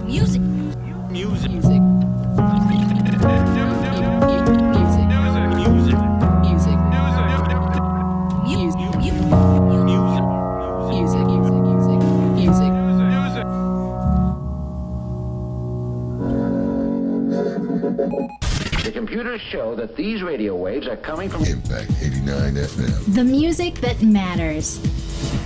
Music. Music. Music. The computers show that these radio waves are coming from Impact 89 FM. The music that matters.